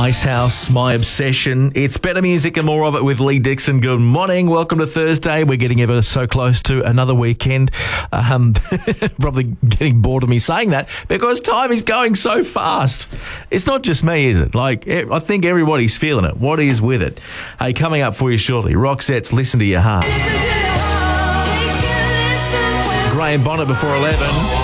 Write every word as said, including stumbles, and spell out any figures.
Icehouse, My Obsession. It's better music and more of it with Lee Dixon. Good morning. Welcome to Thursday. We're getting ever so close to another weekend. Um, probably getting bored of me saying that because time is going so fast. It's not just me, is it? Like, I think everybody's feeling it. What is with it? Hey, coming up for you shortly, Roxette's Listen to Your Heart. Graham Bonnet before eleven.